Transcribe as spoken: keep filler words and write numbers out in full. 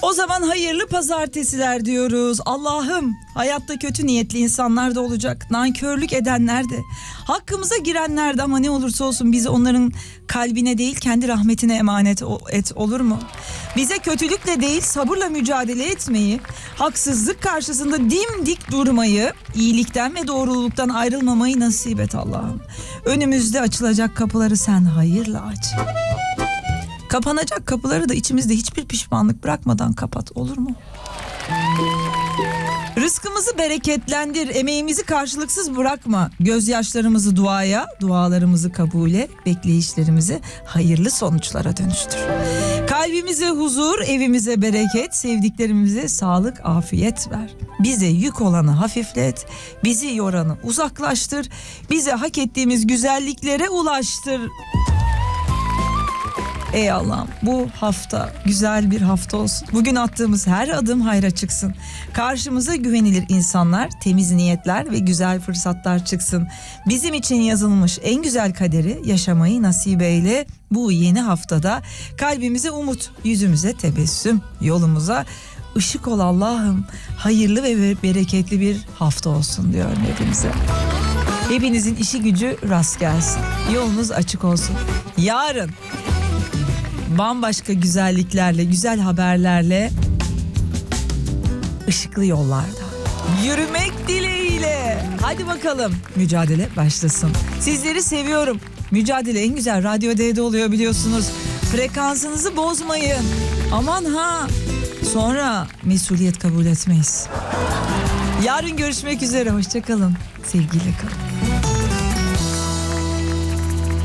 O zaman hayırlı pazartesiler diyoruz. Allah'ım, hayatta kötü niyetli insanlar da olacak, nankörlük edenler de, hakkımıza girenler de, ama ne olursa olsun bizi onların kalbine değil kendi rahmetine emanet et, olur mu? Bize kötülükle değil sabırla mücadele etmeyi, haksızlık karşısında dimdik durmayı, iyilikten ve doğruluktan ayrılmamayı nasip et Allah'ım. Önümüzde açılacak kapıları sen hayırla aç. Kapanacak kapıları da içimizde hiçbir pişmanlık bırakmadan kapat, olur mu? Rızkımızı bereketlendir, emeğimizi karşılıksız bırakma. Gözyaşlarımızı duaya, dualarımızı kabule, bekleyişlerimizi hayırlı sonuçlara dönüştür. Kalbimize huzur, evimize bereket, sevdiklerimize sağlık, afiyet ver. Bize yük olanı hafiflet, bizi yoranı uzaklaştır, bize hak ettiğimiz güzelliklere ulaştır. Ey Allah'ım, bu hafta güzel bir hafta olsun. Bugün attığımız her adım hayra çıksın. Karşımıza güvenilir insanlar, temiz niyetler ve güzel fırsatlar çıksın. Bizim için yazılmış en güzel kaderi yaşamayı nasip eyle. Bu yeni haftada kalbimize umut, yüzümüze tebessüm, yolumuza ışık ol Allah'ım. Hayırlı ve bereketli bir hafta olsun diyorum hepimize. Hepinizin işi gücü rast gelsin. Yolunuz açık olsun. Yarın bambaşka güzelliklerle, güzel haberlerle, ışıklı yollarda yürümek dileğiyle. Hadi bakalım, mücadele başlasın. Sizleri seviyorum. Mücadele en güzel Radyo D'de oluyor biliyorsunuz. Frekansınızı bozmayın. Aman ha, sonra mesuliyet kabul etmeyiz. Yarın görüşmek üzere, hoşça kalın. Sevgiyle kalın.